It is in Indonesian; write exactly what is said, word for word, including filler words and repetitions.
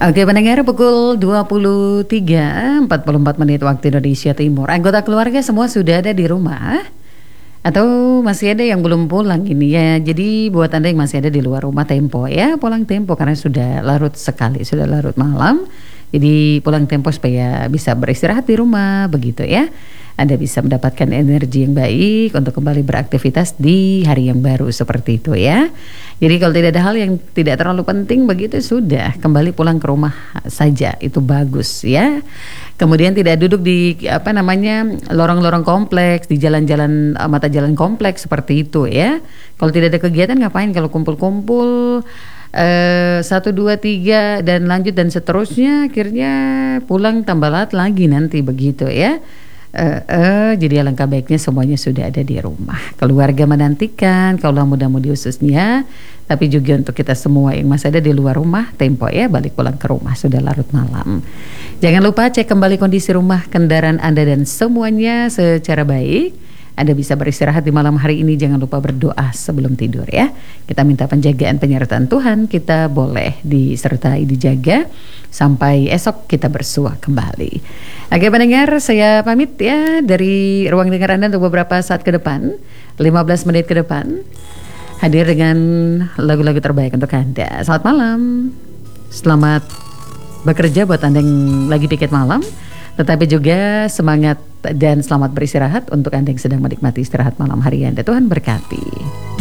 Oke pendengar, pukul dua puluh tiga empat puluh empat menit waktu Indonesia Timur. Anggota keluarga semua sudah ada di rumah atau masih ada yang belum pulang ini ya. Jadi buat Anda yang masih ada di luar rumah, tempo ya, pulang tempo karena sudah larut sekali, sudah larut malam. Jadi pulang tempo supaya bisa beristirahat di rumah begitu ya. Anda bisa mendapatkan energi yang baik untuk kembali beraktivitas di hari yang baru seperti itu ya. Jadi kalau tidak ada hal yang tidak terlalu penting begitu, sudah kembali pulang ke rumah saja, itu bagus ya. Kemudian tidak duduk di apa namanya lorong-lorong kompleks, di jalan-jalan mata jalan kompleks seperti itu ya. Kalau tidak ada kegiatan ngapain kalau kumpul-kumpul Uh, satu dua tiga dan lanjut dan seterusnya, akhirnya pulang tambah lat lagi nanti begitu ya. Uh, uh, jadi alangkah baiknya semuanya sudah ada di rumah. Keluarga menantikan, kaulah muda-mudi khususnya, tapi juga untuk kita semua yang masih ada di luar rumah, tempo ya balik pulang ke rumah, sudah larut malam. Jangan lupa cek kembali kondisi rumah, kendaraan Anda dan semuanya secara baik. Anda bisa beristirahat di malam hari ini. Jangan lupa berdoa sebelum tidur ya. Kita minta penjagaan penyertaan Tuhan. Kita boleh disertai, dijaga sampai esok kita bersua kembali. Oke pendengar, saya pamit ya dari ruang dengar Anda untuk beberapa saat ke depan, lima belas menit ke depan, hadir dengan lagu-lagu terbaik untuk Anda. Selamat malam, selamat bekerja buat Anda yang lagi piket malam, tetapi juga semangat dan selamat beristirahat untuk Anda yang sedang menikmati istirahat malam hari Anda. Tuhan berkati.